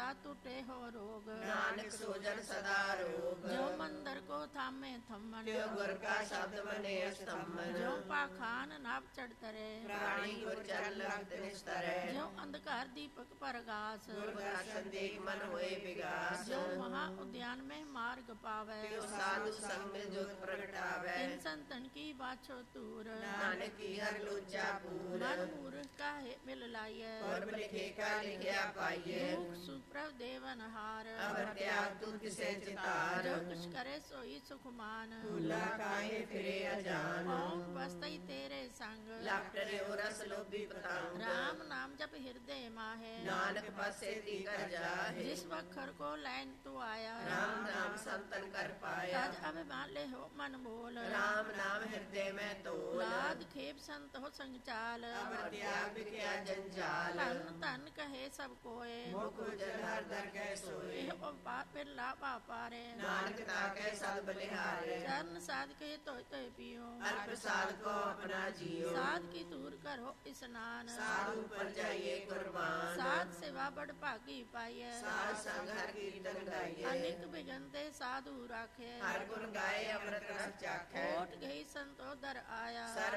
टूटे हो रोग। नानक सोजन सदा रोग। जो मंदिर को थामे थमन, त्यो गुर का शब्द मने स्तंभन। जो पाखान नाप चढ़ तरे, प्राणी गुर चरण लगत निस्तरै। जो अंधकार दीपक परगास, गुर दर्शन देख मन होए विगास। जो महा उद्यान में मार्ग पावे, त्यो साधु संग में जोत प्रगटावे। तिन संतन की बाछो तूर, नानक की हर लोचा पूर। मन मूर्ख काहे मिल लाइए, कर्म लिखे का लिखिया पाइए। दुख सुप्रभ देवन हार, अवर त्याग तू किसे चितार। जो कुछ करे सोई सुखमान, भूला काहे फिरे अजान। ओम बसतई तेरे संग, लापटरे रस लोभी पतंग। राम नाम जप हृदय माहे, नानक बसे ती कर जाहे। जिस अक्षर को लैन तू आया, राम नाम संतन कर पाया। तज अभिमान ले हो मन बोल, राम नाम हृदय में तोल। लाद खेप संत हो संग चाल, अवर त्याग किया जंजाल। तन तन कहे सब कोय, मुकुर जलहर दर कै सोए। एह बिरला पारे, नानक ताकै सद बलिहारे। चरण साध के तो पियो, अल्प साध को अपना जियो। साध की दूर करो स्नान, साधु पर जाइए कुर्बान। साध सेवा बड़ भागी पाइए, साध संग हर कीर्तन गाइए। अनेक बिगनते साधु राखे, हर गुण गाए अमृत रस चाखे। कोट गई संतो दर आया, सर्व